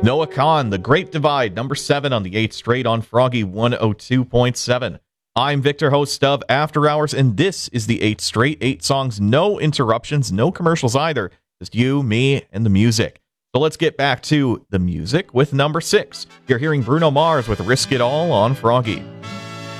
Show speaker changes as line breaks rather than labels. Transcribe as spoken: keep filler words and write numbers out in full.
Noah Kahn, The Great Divide, number seven on the eighth straight on Froggy one oh two point seven. I'm Victor, host of After Hours, and this is the eighth straight. Eight songs, no interruptions, no commercials either. Just you, me, and the music. So let's get back to the music with number six. You're hearing Bruno Mars with Risk It All on Froggy.